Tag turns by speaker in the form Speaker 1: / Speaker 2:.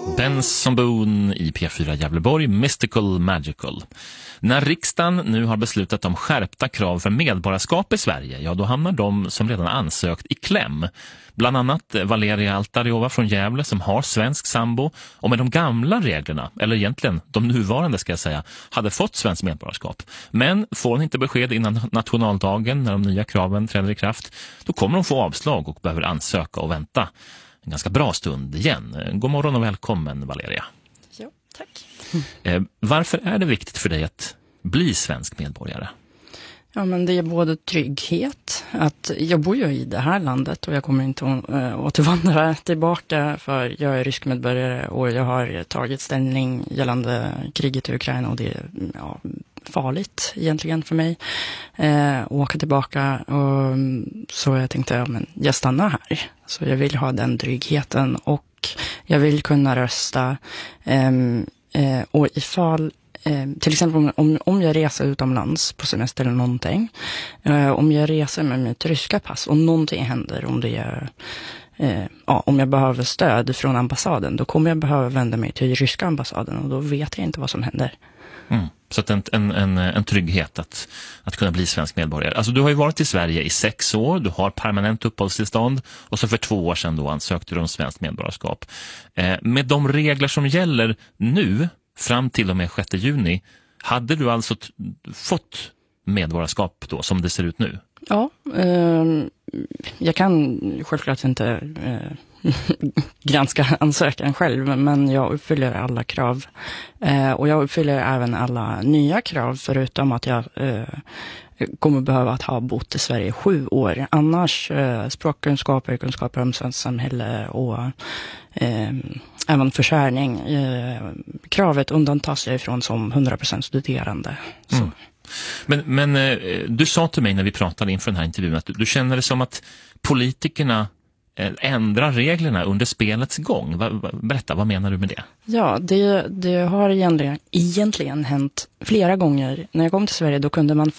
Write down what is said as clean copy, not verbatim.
Speaker 1: Benson Boone i P4 Gävleborg, Mystical Magical. När riksdagen nu har beslutat om skärpta krav för medborgarskap i Sverige, ja då hamnar de som redan ansökt i kläm. Bland annat Valeria Altariova från Gävle som har svensk sambo och med de gamla reglerna, eller egentligen de nuvarande ska jag säga, hade fått svensk medborgarskap. Men får hon inte besked innan nationaldagen när de nya kraven träder i kraft, då kommer hon få avslag och behöver ansöka och vänta en ganska bra stund igen. God morgon och välkommen Valeria.
Speaker 2: Ja, tack.
Speaker 1: Varför är det viktigt för dig att bli svensk medborgare?
Speaker 2: Ja, men det är både trygghet, att jag bor ju i det här landet och jag kommer inte återvandra tillbaka för jag är rysk medborgare och jag har tagit ställning gällande kriget i Ukraina och det är farligt egentligen för mig att åka tillbaka. Och så jag tänkte, men jag stannar här. Så jag vill ha den tryggheten och jag vill kunna rösta och ifall till exempel om jag reser utomlands på semester eller någonting, om jag reser med mitt ryska pass och någonting händer, om jag behöver stöd från ambassaden, då kommer jag behöva vända mig till ryska ambassaden och då vet jag inte vad som händer.
Speaker 1: Så att en trygghet att kunna bli svensk medborgare. Alltså du har ju varit i Sverige i 6 år, du har permanent uppehållstillstånd och så för 2 år sedan då ansökte du om svenskt medborgarskap. Med de regler som gäller nu, fram till och med 6 juni, hade du alltså fått medborgarskap då som det ser ut nu? Ja,
Speaker 2: jag kan självklart inte granska ansökan själv, men jag uppfyller alla krav. Och jag uppfyller även alla nya krav förutom att jag kommer behöva att ha bott i Sverige 7 år. Annars språkkunskaper, kunskaper om svenskt samhälle och även försörjning. Kravet undantas sig från som 100% studerande. Så.
Speaker 1: Men du sa till mig när vi pratade inför den här intervjun att du känner det som att politikerna ändrar reglerna under spelets gång. Berätta, vad menar du med det?
Speaker 2: Ja, det har egentligen hänt flera gånger. När jag kom till Sverige då kunde man